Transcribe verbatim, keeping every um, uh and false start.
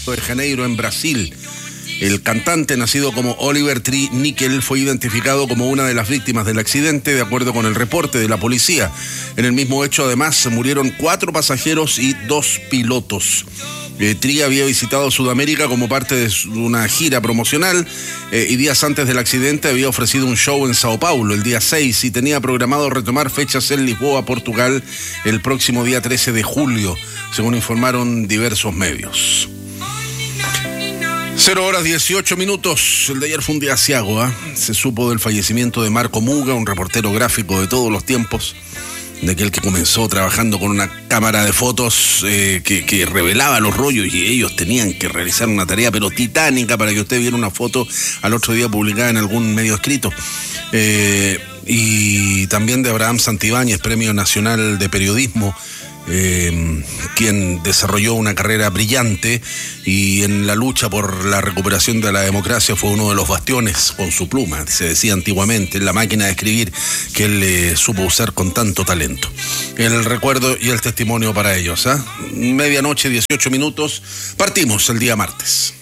de Janeiro, en Brasil. El cantante, nacido como Oliver Tree Nickel, fue identificado como una de las víctimas del accidente, de acuerdo con el reporte de la policía. En el mismo hecho, además, murieron cuatro pasajeros y dos pilotos. Eh, Tree había visitado Sudamérica como parte de una gira promocional eh, y días antes del accidente había ofrecido un show en Sao Paulo el día seis y tenía programado retomar fechas en Lisboa, Portugal, el próximo día trece de julio, según informaron diversos medios. Cero horas dieciocho minutos. El de ayer fue un día aciago, ¿eh? Se supo del fallecimiento de Marco Muga, un reportero gráfico de todos los tiempos, de aquel que comenzó trabajando con una cámara de fotos eh, que, que revelaba los rollos y ellos tenían que realizar una tarea pero titánica para que usted viera una foto al otro día publicada en algún medio escrito. Eh, y también de Abraham Santibáñez, Premio Nacional de Periodismo, Eh, quien desarrolló una carrera brillante y en la lucha por la recuperación de la democracia fue uno de los bastiones con su pluma, se decía antiguamente, la máquina de escribir que él eh, supo usar con tanto talento. El recuerdo y el testimonio para ellos, ¿eh? Medianoche, dieciocho minutos, partimos el día martes.